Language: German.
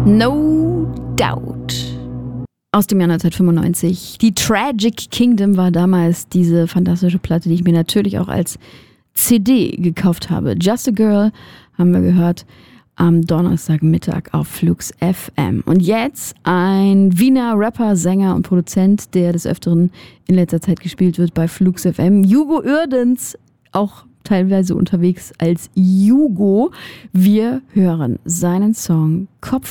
No Doubt. Aus dem Jahr 1995. Die Tragic Kingdom war damals diese fantastische Platte, die ich mir natürlich auch als CD gekauft habe. Just a Girl haben wir gehört am Donnerstagmittag auf Flux FM. Und jetzt ein Wiener Rapper, Sänger und Produzent, der des Öfteren in letzter Zeit gespielt wird bei Flux FM. Jugo Uerdens, auch teilweise unterwegs als Jugo. Wir hören seinen Song Kopf